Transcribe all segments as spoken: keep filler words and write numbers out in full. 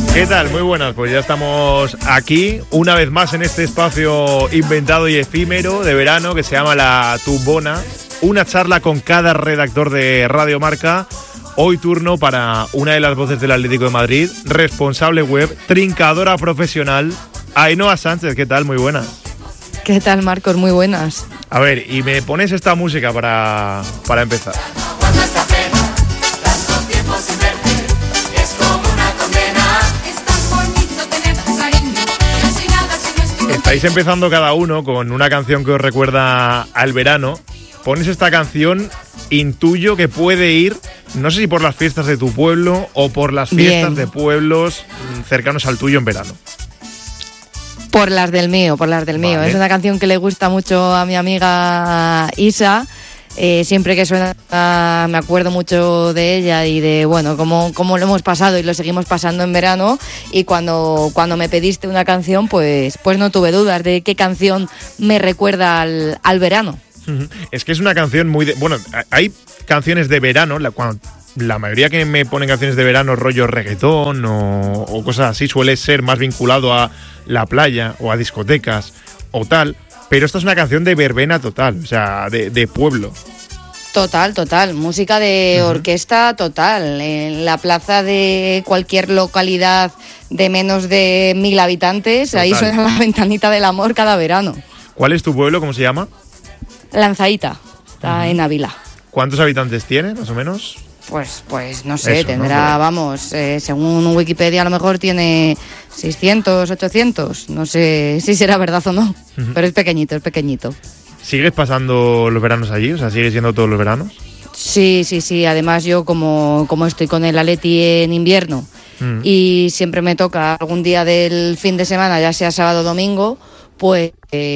¿Qué tal? Muy buenas, pues ya estamos aquí una vez más en este espacio inventado y efímero de verano que se llama La Tumbona. Una charla con cada redactor de Radio Marca. Hoy turno para una de las voces del Atlético de Madrid, responsable web, trincadora profesional, Ainhoa Sánchez. ¿Qué tal? Muy buenas. ¿Qué tal, Marcos? Muy buenas. A ver, y me pones esta música para, para empezar. Estáis empezando cada uno con una canción que os recuerda al verano. Pones esta canción, intuyo que puede ir, no sé si por las fiestas de tu pueblo o por las fiestas Bien. de pueblos cercanos al tuyo en verano. Por las del mío, por las del vale. mío. Es una canción que le gusta mucho a mi amiga Isa. Eh, siempre que suena uh, me acuerdo mucho de ella y de, bueno, cómo, cómo lo hemos pasado y lo seguimos pasando en verano. Y cuando, cuando me pediste una canción, pues, pues no tuve dudas de qué canción me recuerda al, al verano. Es que es una canción muy... De, bueno, hay canciones de verano, la, cuando, la mayoría que me ponen canciones de verano, rollo reggaetón o, o cosas así, suele ser más vinculado a la playa o a discotecas o tal, pero esta es una canción de verbena total, o sea, de, de pueblo. Total, total, música de uh-huh. orquesta total, en la plaza de cualquier localidad de menos de mil habitantes, total. Ahí suena la ventanita del amor cada verano. ¿Cuál es tu pueblo? ¿Cómo se llama? Lanzaíta, está uh-huh. en Ávila. ¿Cuántos habitantes tiene, más o menos? Pues, pues no sé, Eso, tendrá, ¿no? vamos, eh, según Wikipedia a lo mejor tiene seiscientos, ochocientos, no sé si será verdad o no, uh-huh. pero es pequeñito, es pequeñito. ¿Sigues pasando los veranos allí? O sea, ¿sigues yendo todos los veranos? Sí, sí, sí, además yo como, como estoy con el Atleti en invierno uh-huh. y siempre me toca algún día del fin de semana, ya sea sábado o domingo, pues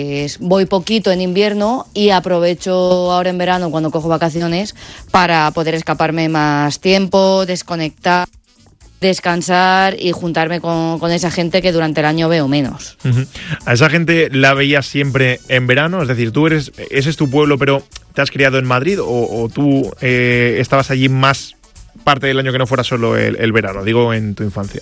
voy poquito en invierno y aprovecho ahora en verano cuando cojo vacaciones para poder escaparme más tiempo, desconectar, descansar y juntarme con, con esa gente que durante el año veo menos. Uh-huh. ¿A esa gente la veías siempre en verano? Es decir, tú eres, ese es tu pueblo, pero ¿te has criado en Madrid o, o tú eh, estabas allí más parte del año que no fuera solo el, el verano? Digo, en tu infancia.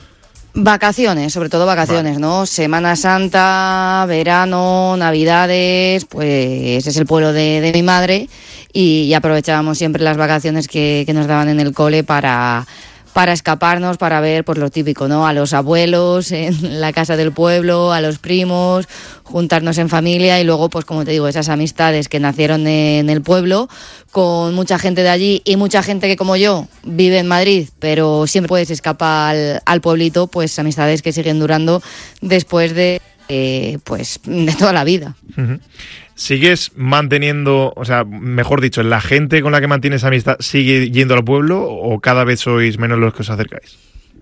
Vacaciones, sobre todo vacaciones, vale. ¿no? Semana Santa, verano, Navidades, pues es el pueblo de, de mi madre y, y aprovechábamos siempre las vacaciones que, que nos daban en el cole para, para escaparnos, para ver pues lo típico, ¿no? A los abuelos en la casa del pueblo, a los primos, juntarnos en familia y luego, pues como te digo, esas amistades que nacieron en el pueblo con mucha gente de allí y mucha gente que como yo vive en Madrid, pero siempre puedes escapar al, al pueblito, pues amistades que siguen durando después de eh, pues de toda la vida. Uh-huh. ¿Sigues manteniendo, o sea, mejor dicho, la gente con la que mantienes amistad sigue yendo al pueblo o cada vez sois menos los que os acercáis?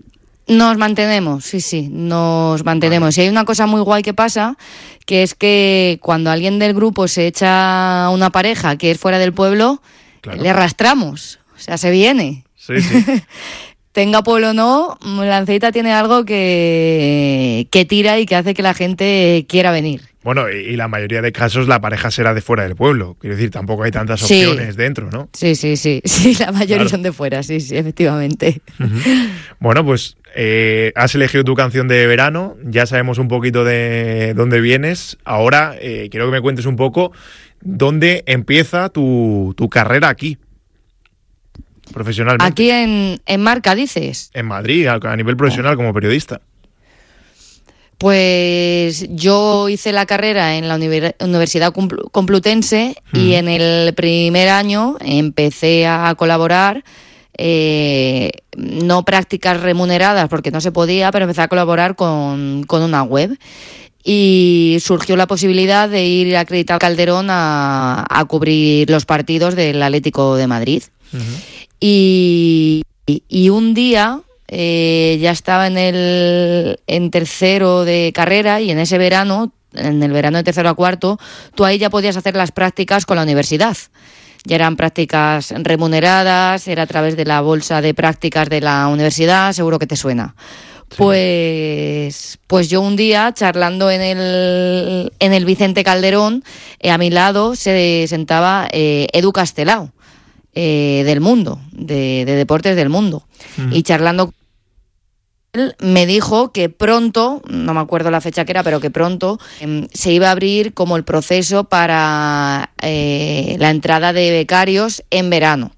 Nos mantenemos, sí, sí, nos mantenemos. Y hay una cosa muy guay que pasa, que es que cuando alguien del grupo se echa a una pareja que es fuera del pueblo, claro. le arrastramos, o sea, se viene. Sí, sí. Tenga pueblo o no, Lanzaíta tiene algo que, que tira y que hace que la gente quiera venir. Bueno, y la mayoría de casos la pareja será de fuera del pueblo. Quiero decir, tampoco hay tantas opciones sí. dentro, ¿no? Sí, sí, sí. Sí, la mayoría claro. son de fuera, sí, sí, efectivamente. Uh-huh. Bueno, pues eh, has elegido tu canción de verano. Ya sabemos un poquito de dónde vienes. Ahora eh, quiero que me cuentes un poco dónde empieza tu, tu carrera aquí, profesionalmente. Aquí en, en Marca, dices. En Madrid, a, a nivel profesional, oh. como periodista. Pues yo hice la carrera en la Universidad Complutense mm. y en el primer año empecé a colaborar, eh, no prácticas remuneradas porque no se podía, pero empecé a colaborar con, con una web. Y surgió la posibilidad de ir acreditado a Calderón a, a cubrir los partidos del Atlético de Madrid. Uh-huh. Y, y un día... Eh, ya estaba en el en tercero de carrera y en ese verano, en el verano de tercero a cuarto, tú ahí ya podías hacer las prácticas con la universidad. Ya eran prácticas remuneradas, era a través de la bolsa de prácticas de la universidad, seguro que te suena. Sí. Pues, pues yo un día, charlando en el, en el Vicente Calderón, eh, a mi lado se sentaba eh, Edu Castelao, eh, del Mundo, de, de Deportes del Mundo. Mm. Y charlando él me dijo que pronto, no me acuerdo la fecha que era, pero que pronto eh, se iba a abrir como el proceso para eh, la entrada de becarios en verano,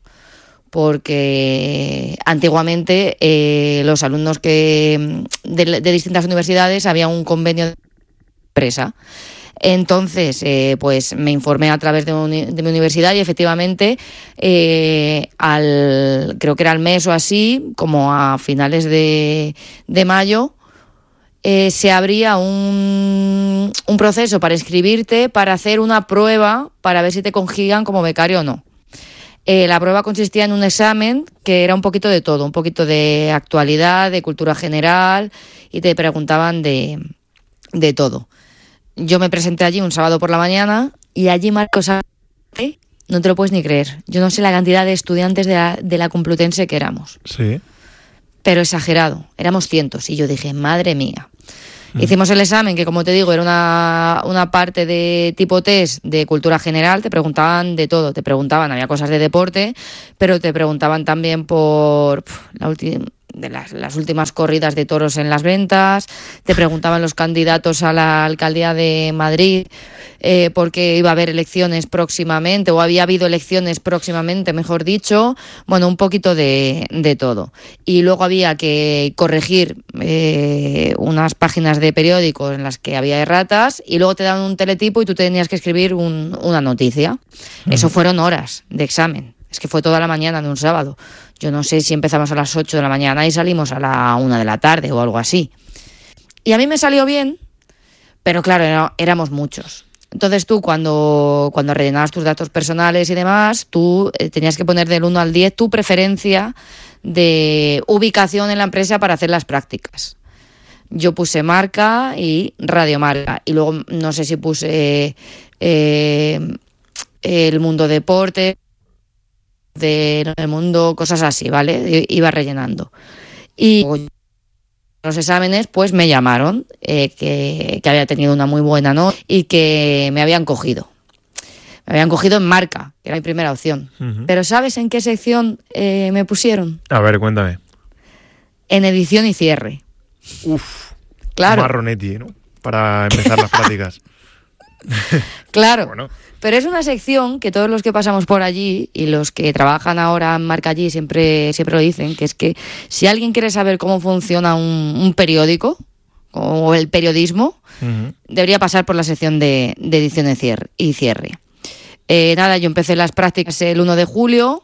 porque antiguamente eh, los alumnos que de, de distintas universidades había un convenio de empresa. Entonces, eh, pues me informé a través de, uni- de mi universidad y efectivamente, eh, al creo que era al mes o así, como a finales de, de mayo, eh, se abría un, un proceso para inscribirte, para hacer una prueba, para ver si te cogían como becario o no. Eh, la prueba consistía en un examen que era un poquito de todo, un poquito de actualidad, de cultura general, y te preguntaban de, de todo. Yo me presenté allí un sábado por la mañana y allí, Marcos, no te lo puedes ni creer. Yo no sé la cantidad de estudiantes de la, de la Complutense que éramos. Sí. Pero exagerado, éramos cientos. Y yo dije, madre mía. Mm. Hicimos el examen, que como te digo, era una, una parte de tipo test de cultura general. Te preguntaban de todo. Te preguntaban, había cosas de deporte, pero te preguntaban también por pff, la última... de las, las últimas corridas de toros en las ventas, te preguntaban los candidatos a la alcaldía de Madrid eh, porque iba a haber elecciones próximamente, o había habido elecciones próximamente, mejor dicho, bueno, un poquito de, de todo. Y luego había que corregir eh, unas páginas de periódicos en las que había erratas, y luego te daban un teletipo y tú tenías que escribir un, una noticia. Uh-huh. Eso fueron horas de examen. Es que fue toda la mañana de un sábado. Yo no sé si empezamos a las ocho de la mañana y salimos a la una de la tarde o algo así. Y a mí me salió bien, pero claro, era, éramos muchos. Entonces tú, cuando, cuando rellenabas tus datos personales y demás, tú eh, tenías que poner del uno al diez tu preferencia de ubicación en la empresa para hacer las prácticas. Yo puse marca y radiomarca. Y luego no sé si puse eh, el mundo deporte, del mundo, cosas así, ¿vale? Iba rellenando. Y los exámenes, pues me llamaron, eh, que, que había tenido una muy buena nota y que me habían cogido. Me habían cogido en marca, que era mi primera opción. Uh-huh. Pero ¿sabes en qué sección eh, me pusieron? A ver, cuéntame. En edición y cierre. Uf, claro. Marronetti, ¿no? Para empezar las prácticas. Claro. Bueno. Pero es una sección que todos los que pasamos por allí y los que trabajan ahora en marca allí siempre, siempre lo dicen, que es que si alguien quiere saber cómo funciona un, un periódico o el periodismo, uh-huh. debería pasar por la sección de, de edición de cierre, y cierre. Eh, nada, yo empecé las prácticas el uno de julio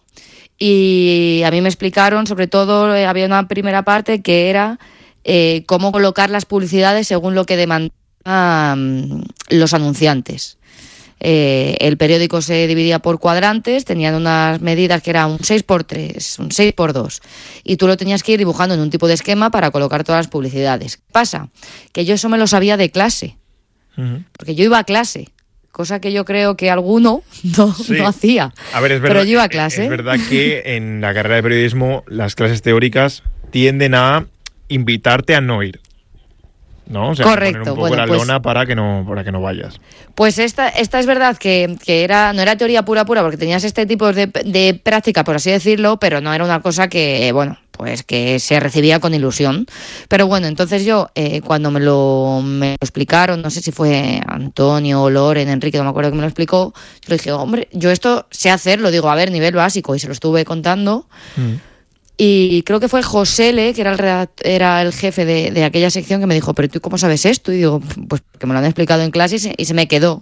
y a mí me explicaron, sobre todo, eh, había una primera parte que era eh, cómo colocar las publicidades según lo que demandaban los anunciantes. Eh, el periódico se dividía por cuadrantes, tenían unas medidas que eran un seis por tres, un seis por dos, y tú lo tenías que ir dibujando en un tipo de esquema para colocar todas las publicidades. ¿Qué pasa? Que yo eso me lo sabía de clase, uh-huh. porque yo iba a clase, cosa que yo creo que alguno no, sí. no hacía. A ver, es verdad, pero yo iba a clase. Es verdad que en la carrera de periodismo las clases teóricas tienden a invitarte a no ir. ¿No? O sea, correcto. Poner un poco bueno, la pues, lona para que no para que no vayas. Pues esta esta es verdad que, que era no era teoría pura pura porque tenías este tipo de, de práctica, por así decirlo, pero no era una cosa que, bueno, pues que se recibía con ilusión. Pero bueno, entonces yo, eh, cuando me lo, me lo explicaron, no sé si fue Antonio, Loren, Enrique, no me acuerdo que me lo explicó, yo le dije, hombre, yo esto sé hacerlo, digo, a ver, nivel básico, y se lo estuve contando. Mm. Y creo que fue Josele, que era el, redact- era el jefe de, de aquella sección, que me dijo, ¿pero tú cómo sabes esto? Y digo, pues que me lo han explicado en clase y se, y se me quedó.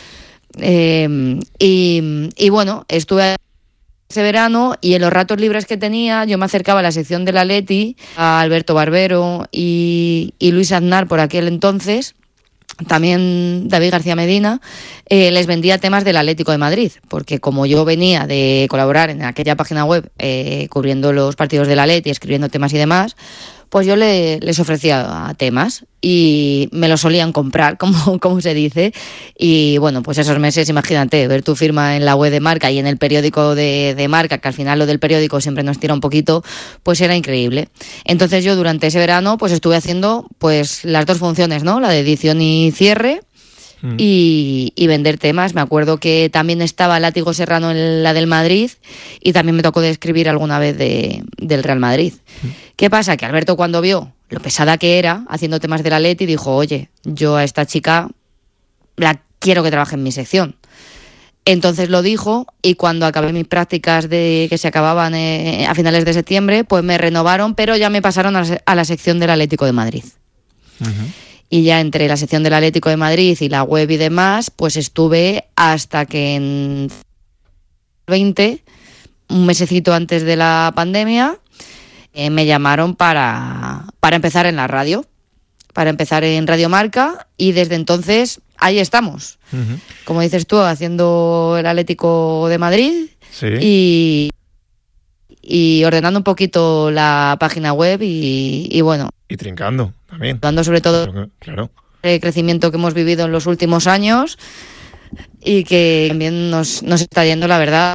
Eh, y, y bueno, estuve ese verano y en los ratos libres que tenía yo me acercaba a la sección del Atleti, a Alberto Barbero y, y Luis Aznar por aquel entonces, también David García Medina, eh, les vendía temas del Atlético de Madrid, porque como yo venía de colaborar en aquella página web eh, cubriendo los partidos del Atleti, escribiendo temas y demás, pues yo le, les ofrecía temas y me los solían comprar, como, como se dice. Y bueno, pues esos meses, imagínate, ver tu firma en la web de Marca y en el periódico de, de Marca, que al final lo del periódico siempre nos tira un poquito, pues era increíble. Entonces yo durante ese verano pues estuve haciendo pues las dos funciones, ¿no? La de edición y cierre. Mm. Y, y vender temas. Me acuerdo que también estaba Látigo Serrano en la del Madrid y también me tocó de escribir alguna vez de, del Real Madrid. Mm. ¿Qué pasa? Que Alberto, cuando vio lo pesada que era haciendo temas del Atleti, dijo, oye, yo a esta chica la quiero que trabaje en mi sección. Entonces lo dijo, y cuando acabé mis prácticas de que se acababan eh, a finales de septiembre, pues me renovaron, pero ya me pasaron a la, a la sección del Atlético de Madrid. Uh-huh. Y ya entre la sección del Atlético de Madrid y la web y demás, pues estuve hasta que en veinte, un mesecito antes de la pandemia, eh, me llamaron para, para empezar en la radio, para empezar en Radio Marca, y desde entonces ahí estamos. Uh-huh. Como dices tú, haciendo el Atlético de Madrid, sí. y, y ordenando un poquito la página web y, y bueno. Y trincando también. Dando sobre todo claro, claro. el crecimiento que hemos vivido en los últimos años y que también nos, nos está yendo, la verdad,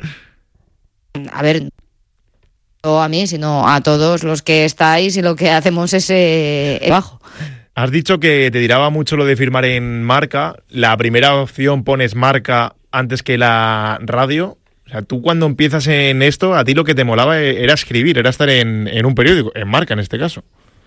a ver, no a mí, sino a todos los que estáis y lo que hacemos es eh, trabajo. Has dicho que te tiraba mucho lo de firmar en Marca. La primera opción pones Marca antes que la radio. O sea, tú cuando empiezas en esto, a ti lo que te molaba era escribir, era estar en, en un periódico, en Marca en este caso.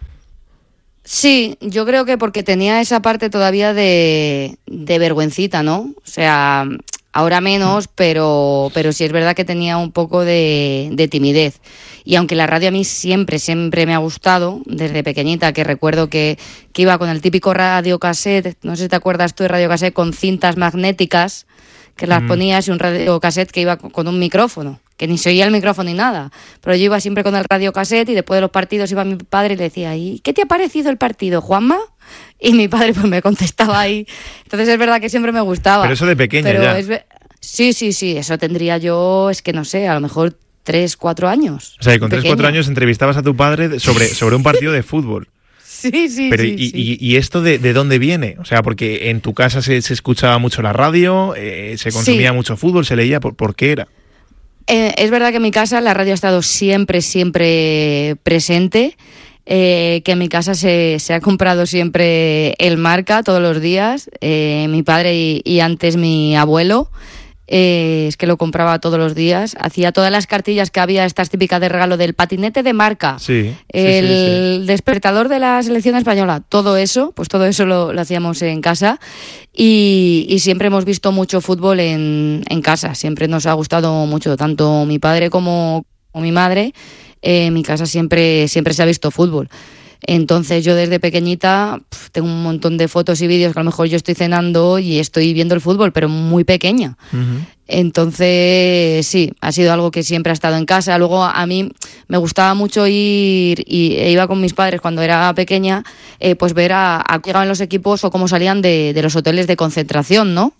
Sí, yo creo que porque tenía esa parte todavía de, de vergüencita, ¿no? O sea, ahora menos, pero, pero sí es verdad que tenía un poco de, de timidez. Y aunque la radio a mí siempre, siempre me ha gustado, desde pequeñita, que recuerdo que, que iba con el típico radiocassette, no sé si te acuerdas tú de radiocassette, con cintas magnéticas, que las mm. ponías, y un radiocassette que iba con un micrófono, que ni se oía el micrófono ni nada. Pero yo iba siempre con el radiocassette, y después de los partidos iba mi padre y le decía, ¿y qué te ha parecido el partido, Juanma? Y mi padre pues me contestaba ahí. Entonces es verdad que siempre me gustaba. Pero eso de pequeña pero ya. Es ve- sí, sí, sí, eso tendría yo, es que no sé, a lo mejor tres, cuatro años. O sea, que con tres, cuatro años entrevistabas a tu padre sobre, sobre un partido de fútbol. Sí, sí, Pero sí, y, sí. Y, ¿y esto de, de dónde viene? O sea, porque en tu casa se, se escuchaba mucho la radio, eh, se consumía sí. mucho fútbol, se leía, ¿por, por qué era? Eh, es verdad que en mi casa la radio ha estado siempre, siempre presente, eh, que en mi casa se, se ha comprado siempre el Marca todos los días, eh, mi padre y, y antes mi abuelo. Eh, es que lo compraba todos los días, hacía todas las cartillas que había, estas típicas de regalo del patinete de Marca, sí, el sí, sí, sí. despertador de la selección española, todo eso, pues todo eso lo, lo hacíamos en casa, y, y siempre hemos visto mucho fútbol en, en casa, siempre nos ha gustado mucho, tanto mi padre como, como mi madre, eh, en mi casa siempre, siempre se ha visto fútbol. Entonces yo desde pequeñita pf, tengo un montón de fotos y vídeos que a lo mejor yo estoy cenando y estoy viendo el fútbol, pero muy pequeña. Uh-huh. Entonces sí, ha sido algo que siempre ha estado en casa. Luego a mí me gustaba mucho ir, y e iba con mis padres cuando era pequeña, eh, pues ver a, a cómo llegaban los equipos o cómo salían de, de los hoteles de concentración, ¿no?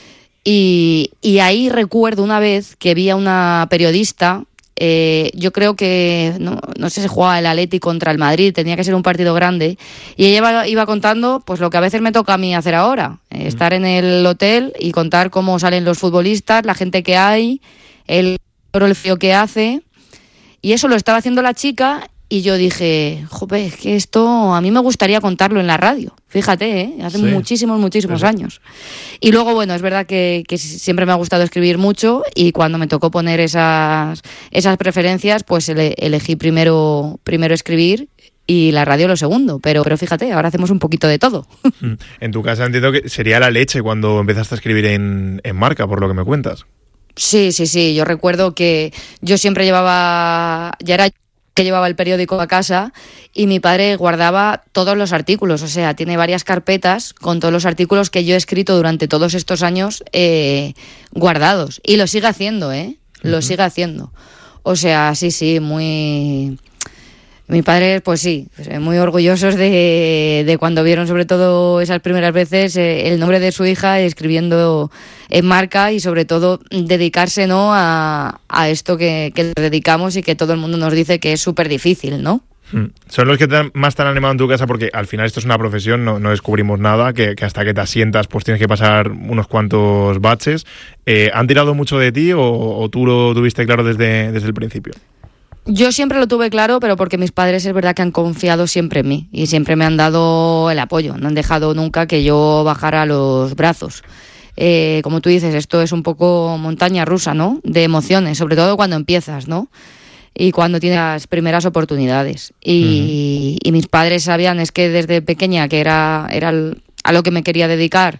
Y, y ahí recuerdo una vez que vi a una periodista. Eh, yo creo que, no, no sé si jugaba el Atleti contra el Madrid, tenía que ser un partido grande, y ella iba, iba contando pues lo que a veces me toca a mí hacer ahora, eh, mm. estar en el hotel y contar cómo salen los futbolistas, la gente que hay, el el frío que hace, y eso lo estaba haciendo la chica, y yo dije, jope, es que esto a mí me gustaría contarlo en la radio, fíjate, ¿eh? hace sí. muchísimos, muchísimos sí. años. Y luego, bueno, es verdad que, que siempre me ha gustado escribir mucho, y cuando me tocó poner esas, esas preferencias, pues ele, elegí primero, primero escribir, y la radio lo segundo, pero, pero fíjate, ahora hacemos un poquito de todo. En tu casa entiendo que sería la leche cuando empezaste a escribir en, en Marca, por lo que me cuentas. Sí, sí, sí, yo recuerdo que yo siempre llevaba, ya era que llevaba el periódico a casa, y mi padre guardaba todos los artículos, o sea, tiene varias carpetas con todos los artículos que yo he escrito durante todos estos años eh, guardados, y lo sigue haciendo, ¿eh? Lo uh-huh. sigue haciendo. O sea, sí, sí, muy... Mi padre, pues sí, muy orgullosos de, de cuando vieron sobre todo esas primeras veces eh, el nombre de su hija escribiendo en Marca, y sobre todo dedicarse, ¿no?, a, a esto que, que dedicamos y que todo el mundo nos dice que es súper difícil, ¿no? Son los que te han, más te han animado en tu casa, porque al final esto es una profesión, no, no descubrimos nada, que, que hasta que te asientas pues tienes que pasar unos cuantos baches. Eh, ¿Han tirado mucho de ti o, o tú lo tuviste claro desde, desde el principio? Yo siempre lo tuve claro, pero porque mis padres es verdad que han confiado siempre en mí y siempre me han dado el apoyo, no han dejado nunca que yo bajara los brazos. Eh, como tú dices, esto es un poco montaña rusa, ¿no?, de emociones, sobre todo cuando empiezas, ¿no? y cuando tienes las primeras oportunidades. Y, uh-huh. y mis padres sabían, es que desde pequeña, que era, era a lo que me quería dedicar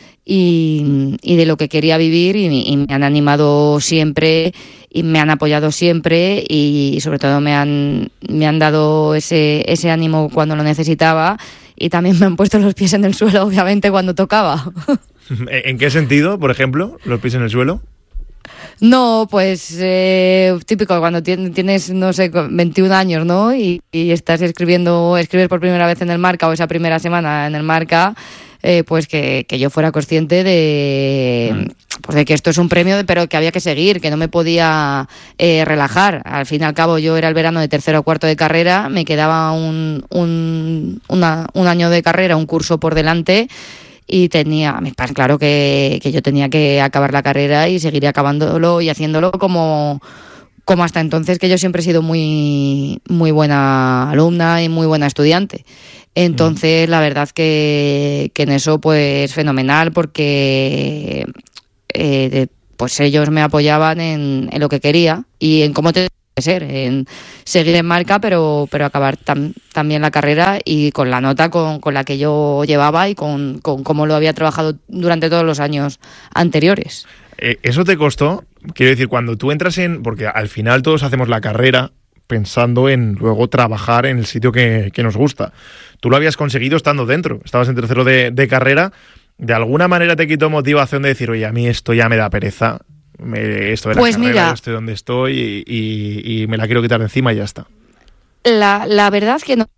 y, y de lo que quería vivir, y, y me han animado siempre y me han apoyado siempre, y sobre todo me han, me han dado ese, ese ánimo cuando lo necesitaba, y también me han puesto los pies en el suelo, obviamente, cuando tocaba. ¿En qué sentido, por ejemplo, los pies en el suelo? No, pues eh, típico cuando tienes, no sé, veintiún años, ¿no? Y, y estás escribiendo, escribes por primera vez en el Marca, o esa primera semana en el Marca, eh, pues que, que yo fuera consciente de, mm. pues de que esto es un premio, pero que había que seguir, que no me podía eh, relajar. Al fin y al cabo, yo era el verano de tercero o cuarto de carrera, me quedaba un, un, una, un año de carrera, un curso por delante. Y tenía, mis padres, claro que, que yo tenía que acabar la carrera y seguir acabándolo y haciéndolo como, como hasta entonces, que yo siempre he sido muy, muy buena alumna y muy buena estudiante. Entonces, mm. la verdad que, que en eso, pues, fenomenal, porque eh, de, pues ellos me apoyaban en, en lo que quería y en cómo te ser, en seguir en Marca, pero pero acabar tam, también la carrera y con la nota con, con la que yo llevaba y con, con cómo lo había trabajado durante todos los años anteriores. Eh, ¿Eso te costó? Quiero decir, cuando tú entras en... Porque al final todos hacemos la carrera pensando en luego trabajar en el sitio que, que nos gusta. Tú lo habías conseguido estando dentro, estabas en tercero de, de carrera. ¿De alguna manera te quitó motivación de decir, oye, a mí esto ya me da pereza? Me, esto de la pues carrera, mira, yo estoy donde estoy y, y, y me la quiero quitar de encima y ya está. La, la verdad es que no,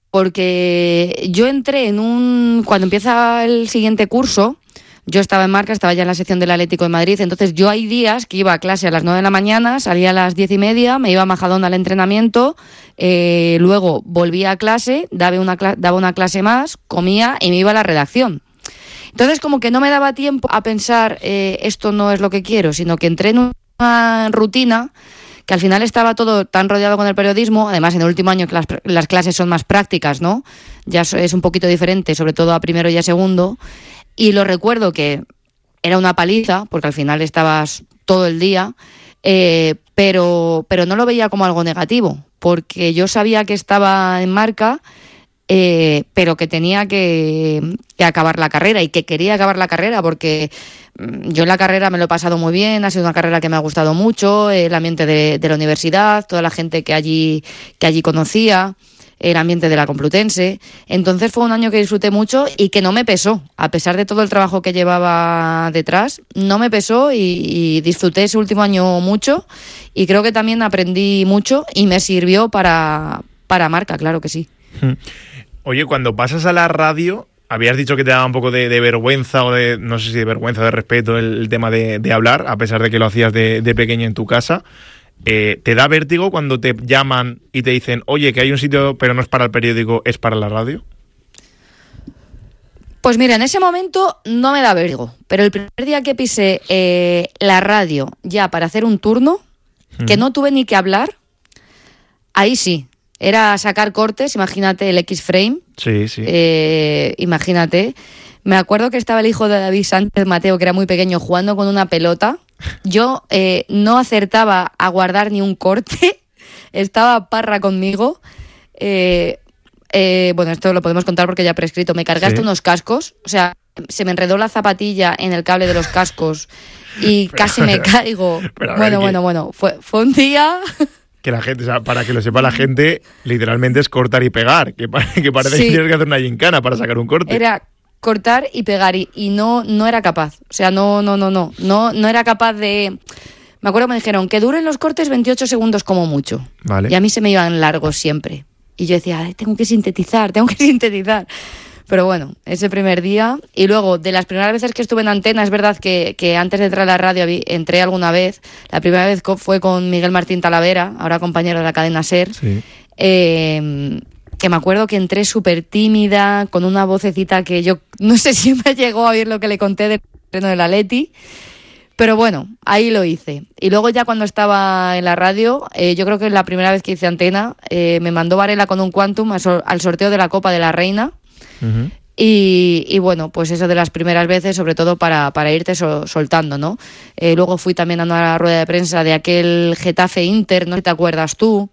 porque yo entré en un... Cuando empieza el siguiente curso, yo estaba en Marca, estaba ya en la sección del Atlético de Madrid, entonces yo hay días que iba a clase a las nueve de la mañana, salía a las diez y media, me iba a Majadahonda al entrenamiento, eh, luego volvía a clase, daba una, daba una clase más, comía y me iba a la redacción. Entonces, como que no me daba tiempo a pensar eh, esto no es lo que quiero, sino que entré en una rutina que al final estaba todo tan rodeado con el periodismo. Además, en el último año que las, las clases son más prácticas, ¿no? Ya es un poquito diferente, sobre todo a primero y a segundo. Y lo recuerdo que era una paliza, porque al final estabas todo el día, eh, pero, pero no lo veía como algo negativo, porque yo sabía que estaba en Marca, Eh, pero que tenía que, que acabar la carrera y que quería acabar la carrera porque yo en la carrera me lo he pasado muy bien, ha sido una carrera que me ha gustado mucho, el ambiente de, de la universidad, toda la gente que allí, que allí conocía, el ambiente de la Complutense. Entonces fue un año que disfruté mucho y que no me pesó, a pesar de todo el trabajo que llevaba detrás, no me pesó y, y disfruté ese último año mucho, y creo que también aprendí mucho y me sirvió para, para Marca, claro que sí. Oye, cuando pasas a la radio, habías dicho que te daba un poco de, de vergüenza, o de, no sé si de vergüenza o de respeto, el, el tema de, de hablar, a pesar de que lo hacías de, de pequeña en tu casa. Eh, ¿Te da vértigo cuando te llaman y te dicen, oye, que hay un sitio, pero no es para el periódico, es para la radio? Pues mira, en ese momento no me da vértigo, pero el primer día que pisé eh, la radio ya para hacer un turno, mm. que no tuve ni que hablar, ahí sí. Era sacar cortes, imagínate el X-Frame. Sí, sí. Eh, imagínate. Me acuerdo que estaba el hijo de David Sánchez Mateo, que era muy pequeño, jugando con una pelota. Yo eh, no acertaba a guardar ni un corte. Estaba Parra conmigo. Eh, eh, bueno, esto lo podemos contar porque ya he prescrito. Me cargaste sí. unos cascos. O sea, se me enredó la zapatilla en el cable de los cascos y pero, casi me caigo. Bueno, bueno, bueno. Fue, fue un día... Que la gente, o sea, para que lo sepa la gente, literalmente es cortar y pegar, que, que parece sí. que tienes que hacer una gincana para sacar un corte. Era cortar y pegar y, y no, no era capaz, o sea, no, no, no, no, no, no era capaz de... Me acuerdo que me dijeron que duren los cortes veintiocho segundos como mucho, vale. Y a mí se me iban largos siempre, y yo decía, tengo que sintetizar, tengo que sintetizar... Pero bueno, ese primer día. Y luego, de las primeras veces que estuve en antena, es verdad que, que antes de entrar a la radio entré alguna vez. La primera vez fue con Miguel Martín Talavera, ahora compañero de la cadena SER. Sí. Eh, que me acuerdo que entré súper tímida, con una vocecita que yo no sé si me llegó a oír lo que le conté del terreno del Atleti. Pero bueno, ahí lo hice. Y luego ya cuando estaba en la radio, eh, yo creo que la primera vez que hice antena, eh, me mandó Varela con un Quantum al sorteo de la Copa de la Reina. Uh-huh. Y, y bueno, pues eso de las primeras veces, sobre todo para, para irte so, soltando, ¿no? Eh, luego fui también a una rueda de prensa de aquel Getafe Inter, no sé si te acuerdas tú,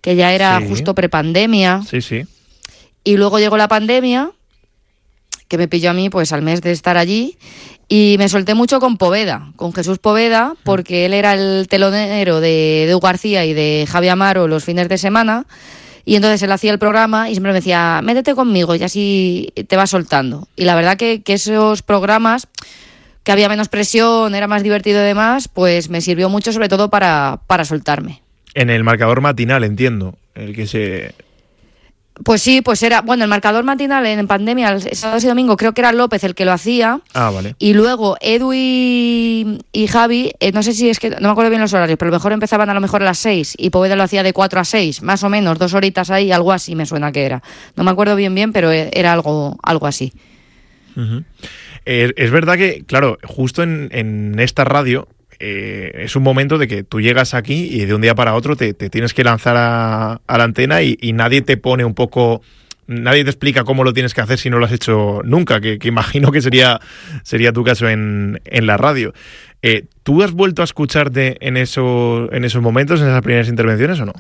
que ya era sí. justo prepandemia. Sí, sí. Y luego llegó la pandemia, que me pilló a mí pues al mes de estar allí, y me solté mucho con Poveda, con Jesús Poveda, porque él era el telonero de Edu García y de Javi Amaro los fines de semana, y entonces él hacía el programa y siempre me decía, métete conmigo y así te vas soltando. Y la verdad que, que esos programas, que había menos presión, era más divertido y demás, pues me sirvió mucho sobre todo para, para soltarme. En el marcador matinal, entiendo, el que se... Pues sí, pues era, bueno, el marcador matinal en pandemia, el sábado y domingo, creo que era López el que lo hacía. Ah, vale. Y luego Edu y, y Javi, eh, no sé si es que, no me acuerdo bien los horarios, pero a lo mejor empezaban a lo mejor a las seis y Poveda lo hacía de cuatro a seis, más o menos, dos horitas ahí, algo así me suena que era. No me acuerdo bien bien, pero era algo, algo así. Uh-huh. Eh, es verdad que, claro, justo en, en esta radio... Eh, es un momento de que tú llegas aquí y de un día para otro te, te tienes que lanzar a, a la antena y, y nadie te pone un poco, nadie te explica cómo lo tienes que hacer si no lo has hecho nunca, que, que imagino que sería, sería tu caso en, en la radio. Eh, ¿Tú has vuelto a escucharte en, eso, en esos momentos, en esas primeras intervenciones o no?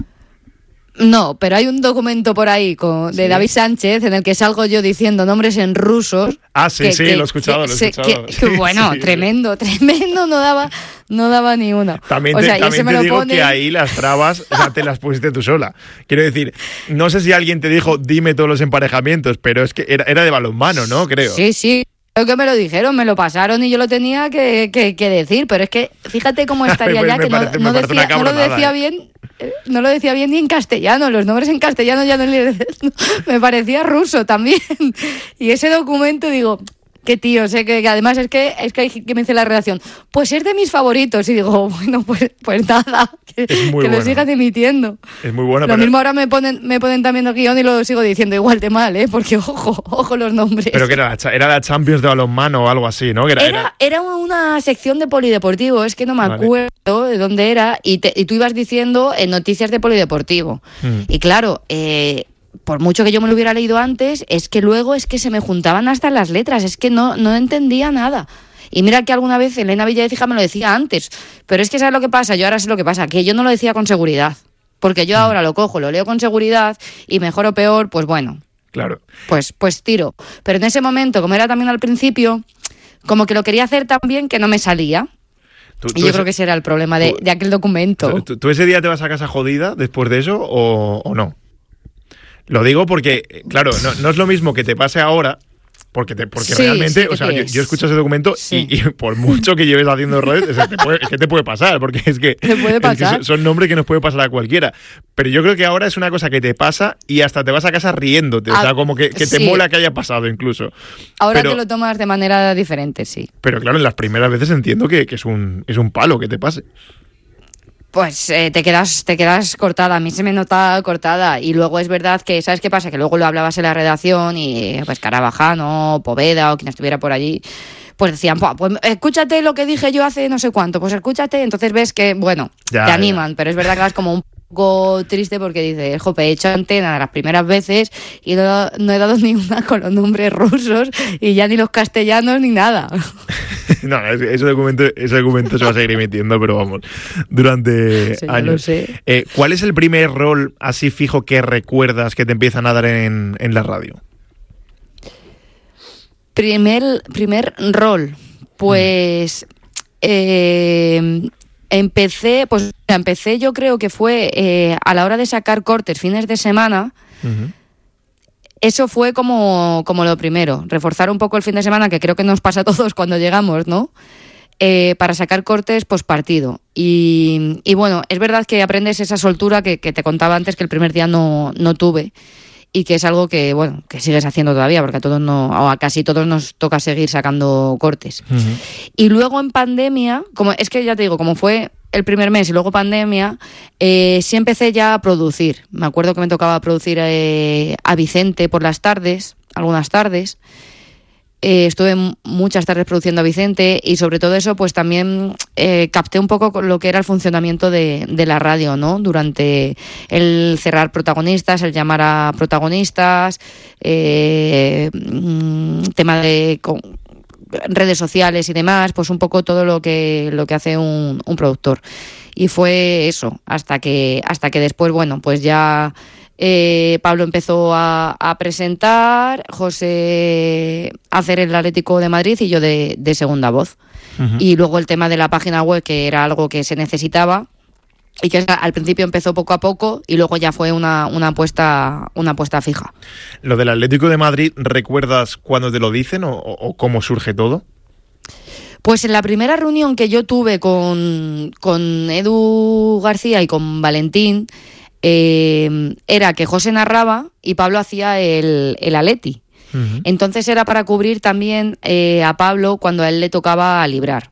No, pero hay un documento por ahí con, de ¿sí? David Sánchez en el que salgo yo diciendo nombres en rusos. Ah, sí, que, sí, que, lo he escuchado, que, lo he escuchado. Que, que, sí, bueno, sí, tremendo, sí. tremendo, no daba, no daba ni uno. También te, o sea, también te digo pone... que ahí las trabas, o sea, te las pusiste tú sola. Quiero decir, no sé si alguien te dijo, dime todos los emparejamientos, pero es que era, era de balonmano, ¿no? Creo. Sí, sí. Creo que me lo dijeron, me lo pasaron y yo lo tenía que, que, que decir, pero es que fíjate cómo estaría pues ya que parece, no, no, decía, no lo decía ¿eh? bien, no lo decía bien ni en castellano, los nombres en castellano ya no le, me parecía ruso también. Y ese documento digo, qué tío, sé que, que además es que es que hay que me dice la redacción, pues es de mis favoritos y digo, bueno, pues pues nada, que, que bueno. Lo sigan emitiendo. Es muy bueno. Lo pero... mismo ahora me ponen me ponen también el guión y lo sigo diciendo igual de mal, ¿eh? Porque ojo, ojo los nombres. Pero que era la, era la Champions de balonmano o algo así, ¿no? Que era, era, era... era una sección de polideportivo, es que no me vale. acuerdo de dónde era y, te, y tú ibas diciendo en noticias de polideportivo. Mm. Y claro, eh, por mucho que yo me lo hubiera leído antes, es que luego es que se me juntaban hasta las letras, es que no, no entendía nada. Y mira que alguna vez Elena Villadecija me lo decía antes, pero es que ¿sabes lo que pasa? Yo ahora sé lo que pasa, que yo no lo decía con seguridad, porque yo ahora lo cojo, lo leo con seguridad y mejor o peor, pues bueno, claro, pues, pues tiro. Pero en ese momento, como era también al principio, como que lo quería hacer tan bien que no me salía. Tú, tú y yo ese, creo que ese era el problema de, tú, de aquel documento. ¿tú, ¿Tú ese día te vas a casa jodida después de eso o, o no? Lo digo porque, claro, no, no es lo mismo que te pase ahora, porque te, porque sí, realmente, sí, o sea, yo, yo escucho ese documento sí. y, y por mucho que lleves haciendo redes, es, que te puede, es que te puede pasar, porque es que, ¿Te puede pasar? Es que son, son nombres que nos puede pasar a cualquiera. Pero yo creo que ahora es una cosa que te pasa y hasta te vas a casa riéndote, ah, o sea, como que, que te sí. mola que haya pasado incluso. Ahora pero, te lo tomas de manera diferente, sí. Pero claro, en las primeras veces entiendo que, que es, un, es un palo que te pase. Pues eh, te quedas te quedas cortada, a mí se me nota cortada y luego es verdad que, ¿sabes qué pasa? Que luego lo hablabas en la redacción y pues Carabajano, Poveda o quien estuviera por allí, pues decían, pues escúchate lo que dije yo hace no sé cuánto, pues escúchate, entonces ves que, bueno, ya, te animan, ya. Pero es verdad que vas como un poco triste porque dices, jope, he hecho antena las primeras veces y no, no he dado ni una con los nombres rusos y ya ni los castellanos ni nada. No, ese documento, ese documento se va a seguir emitiendo, pero vamos, durante sí, años. Lo sé. Eh, ¿Cuál es el primer rol así fijo que recuerdas que te empiezan a dar en, en la radio? Primer, primer rol, pues mm. eh, empecé, pues empecé yo creo que fue eh, a la hora de sacar cortes fines de semana. Uh-huh. Eso fue como, como lo primero, reforzar un poco el fin de semana, que creo que nos pasa a todos cuando llegamos, ¿no? Eh, para sacar cortes post partido. Y, y bueno, es verdad que aprendes esa soltura que, que te contaba antes que el primer día no, no tuve y que es algo que, bueno, que sigues haciendo todavía porque a todos no, o a casi todos nos toca seguir sacando cortes. Uh-huh. Y luego en pandemia, como es que ya te digo, como fue el primer mes y luego pandemia, eh, sí empecé ya a producir. Me acuerdo que me tocaba producir eh, a Vicente por las tardes, algunas tardes. Eh, estuve muchas tardes produciendo a Vicente y sobre todo eso pues también eh, capté un poco lo que era el funcionamiento de, de la radio, ¿no? Durante el cerrar protagonistas, el llamar a protagonistas, eh, tema de con, redes sociales y demás, pues un poco todo lo que lo que hace un, un productor. y fue eso, hasta que, hasta que después, bueno, pues ya eh, Pablo empezó a, a presentar, José a hacer el Atlético de Madrid y yo de, de segunda voz. Uh-huh. Y luego el tema de la página web, que era algo que se necesitaba, y que al principio empezó poco a poco y luego ya fue una, una apuesta una apuesta fija. Lo del Atlético de Madrid, ¿recuerdas cuándo te lo dicen o, o cómo surge todo? Pues en la primera reunión que yo tuve con, con Edu García y con Valentín, eh, era que José narraba y Pablo hacía el, el Atleti. Uh-huh. Entonces era para cubrir también eh, a Pablo cuando a él le tocaba librar.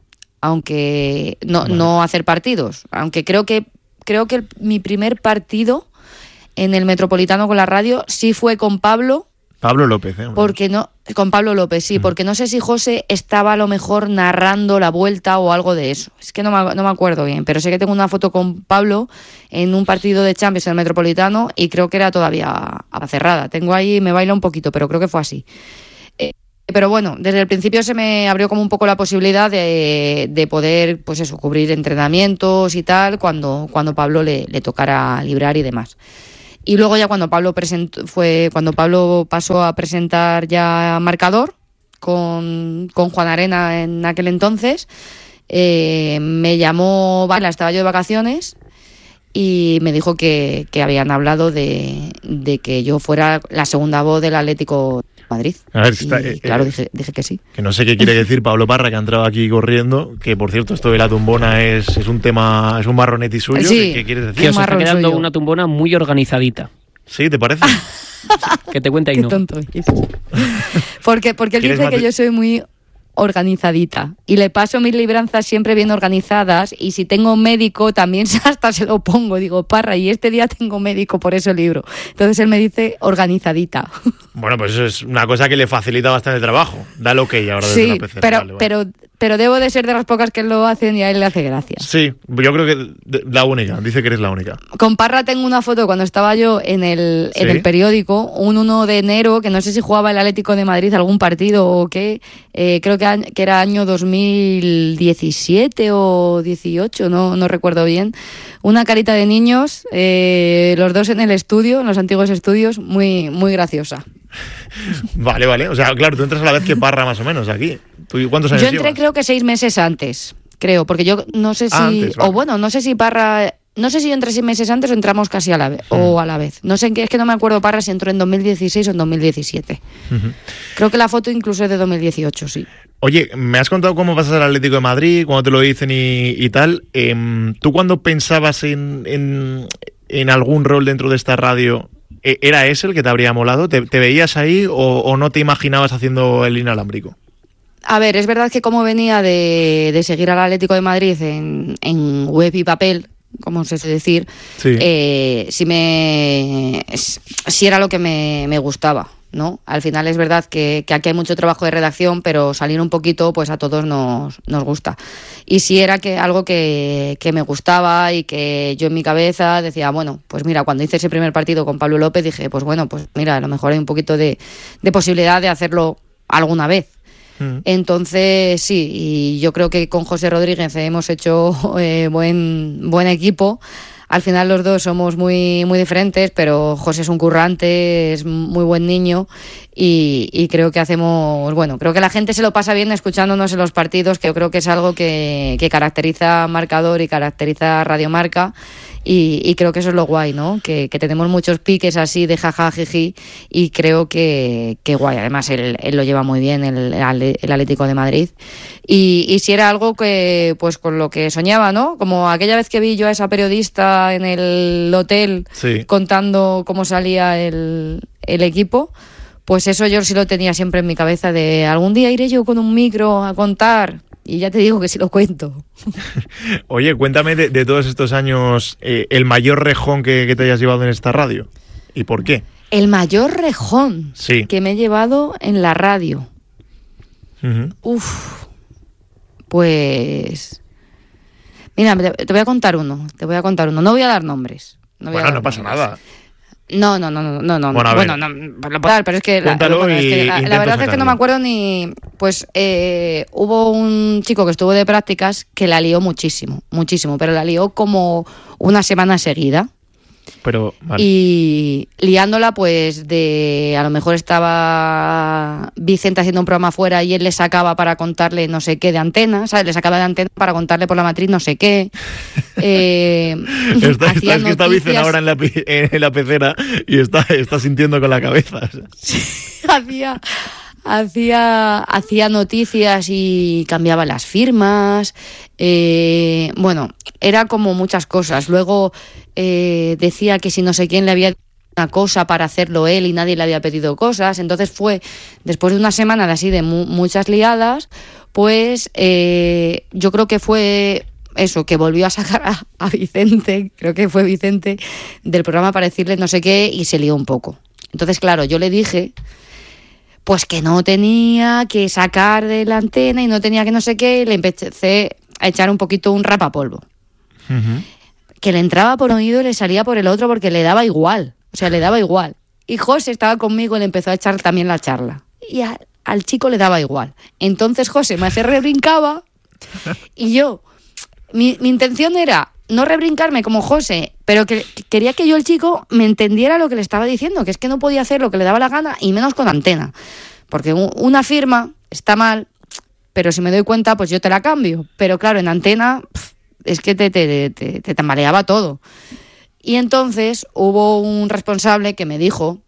Aunque no, bueno. no hacer partidos, aunque creo que creo que el, mi primer partido en el Metropolitano con la radio sí fue con Pablo. Pablo López, ¿eh? Porque no, con Pablo López, sí, mm. porque no sé si José estaba a lo mejor narrando la vuelta o algo de eso. Es que no me, no me acuerdo bien, pero sé que tengo una foto con Pablo en un partido de Champions en el Metropolitano y creo que era todavía a cerrada. Tengo ahí, me baila un poquito, pero creo que fue así. Eh, Pero bueno, desde el principio se me abrió como un poco la posibilidad de, de poder, pues eso, cubrir entrenamientos y tal, cuando, cuando Pablo le, le tocara librar y demás. Y luego ya cuando Pablo presentó, fue cuando Pablo pasó a presentar ya marcador con, con Juan Arena en aquel entonces, eh, me llamó, vale, estaba yo de vacaciones y me dijo que, que habían hablado de, de que yo fuera la segunda voz del Atlético Madrid. A ver, está, y, eh, claro, eh, dije, dije que sí. Que no sé qué quiere decir Pablo Parra, que ha entrado aquí corriendo, que por cierto esto de la tumbona es, es un tema, es un marronetti suyo. Sí, ¿qué quieres decir? Que os está quedando suyo. Una tumbona muy organizadita. ¿Sí? ¿Te parece? Que te cuente ahí, qué no. Tonto es. Porque, porque él dice que yo soy muy organizadita y le paso mis libranzas siempre bien organizadas, y si tengo médico también hasta se lo pongo, digo, Parra, y este día tengo médico, por eso libro. Entonces él me dice organizadita. Bueno, pues eso es una cosa que le facilita bastante el trabajo. Da lo que hay ahora desde sí, la pecera. pero, vale, vale. pero, pero debo de ser de las pocas que lo hacen y a él le hace gracia. Sí, yo creo que la única, dice que eres la única. Con Parra tengo una foto cuando estaba yo en el, ¿sí? en el periódico, un uno de enero, que no sé si jugaba el Atlético de Madrid algún partido o qué, eh, creo que, que era año dos mil diecisiete o dieciocho, no, no recuerdo bien. Una carita de niños, eh, los dos en el estudio, en los antiguos estudios, muy, muy graciosa. Vale, vale. O sea, claro, tú entras a la vez que Parra más o menos aquí. ¿Tú cuántos años Yo entré llevas? Creo que seis meses antes, creo, porque yo no sé si... Ah, antes, vale. O bueno, no sé si Parra... No sé si yo entré seis meses antes o entramos casi a la vez, hmm. o a la vez. No sé, es que no me acuerdo Parra si entró en dos mil dieciséis o en dos mil diecisiete. Uh-huh. Creo que la foto incluso es de dos mil dieciocho, sí. Oye, me has contado cómo pasas al Atlético de Madrid, cuando te lo dicen y, y tal. Eh, ¿Tú cuando pensabas en, en, en algún rol dentro de esta radio, era ese el que te habría molado? ¿Te, te veías ahí o, o no te imaginabas haciendo el inalámbrico? A ver, es verdad que como venía de, de seguir al Atlético de Madrid en, en web y papel, como se suele decir, sí, eh, sí, me, sí era lo que me, me gustaba, ¿no? Al final es verdad que, que aquí hay mucho trabajo de redacción, pero salir un poquito pues a todos nos, nos gusta. Y sí era que algo que, que me gustaba y que yo en mi cabeza decía, bueno, pues mira, cuando hice ese primer partido con Pablo López dije, pues bueno, pues mira, a lo mejor hay un poquito de, de posibilidad de hacerlo alguna vez. Entonces sí, y yo creo que con José Rodríguez hemos hecho eh, buen buen equipo. Al final los dos somos muy muy diferentes, pero José es un currante, es muy buen niño y, y creo que hacemos, bueno, creo que la gente se lo pasa bien escuchándonos en los partidos, que yo creo que es algo que, que caracteriza a Marcador y caracteriza a Radio Marca. Y, y creo que eso es lo guay, ¿no? Que, que tenemos muchos piques así de jaja, jiji, y creo que, que guay. Además, él, él lo lleva muy bien, el, el Atlético de Madrid. Y, y si era algo que, pues con lo que soñaba, ¿no? Como aquella vez que vi yo a esa periodista en el hotel, sí, contando cómo salía el, el equipo, pues eso yo sí lo tenía siempre en mi cabeza, de algún día iré yo con un micro a contar. Y ya te digo que sí lo cuento. Oye, cuéntame de, de todos estos años, eh, el mayor rejón que, que te hayas llevado en esta radio. ¿Y por qué? El mayor rejón sí. que me he llevado en la radio. Uh-huh. Uf, pues... Mira, te, te voy a contar uno, te voy a contar uno. No voy a dar nombres. No bueno, dar no pasa nombres. nada. No, no, no, no, no, no. Bueno, bueno no, lo puedo dar, pero es que... Cuéntalo la, bueno, y es que la, la verdad es que no me acuerdo ni... pues eh, hubo un chico que estuvo de prácticas que la lió muchísimo, muchísimo, pero la lió como una semana seguida. Pero, vale. Y liándola, pues de a lo mejor estaba Vicente haciendo un programa afuera y él le sacaba para contarle no sé qué de antena, ¿sabes? Le sacaba de antena para contarle por la matriz no sé qué. Eh, está, está, es que está Vicente ahora en la, en la pecera y está, está sintiendo con la cabeza. O sea. hacía, hacía, hacía noticias y cambiaba las firmas. Eh, bueno, era como muchas cosas. Luego eh, decía que si no sé quién le había una cosa para hacerlo él y nadie le había pedido cosas. Entonces fue, después de una semana de así de mu- muchas liadas, pues eh, yo creo que fue eso, que volvió a sacar a, a Vicente, creo que fue Vicente, del programa para decirle no sé qué y se lió un poco. Entonces, claro, yo le dije pues que no tenía que sacar de la antena y no tenía que no sé qué, y le empecé a echar un poquito un rapapolvo. Uh-huh. Que le entraba por un oído y le salía por el otro porque le daba igual, o sea, le daba igual. Y José estaba conmigo y le empezó a echar también la charla. Y a, al chico le daba igual. Entonces José me hace rebrincaba y yo, mi, mi intención era no rebrincarme como José, pero que, que quería que yo el chico me entendiera lo que le estaba diciendo, que es que no podía hacer lo que le daba la gana y menos con antena. Porque un, una firma está mal, pero si me doy cuenta, pues yo te la cambio. Pero claro, en antena pff, es que te, te, te, te tambaleaba todo. Y entonces hubo un responsable que me dijo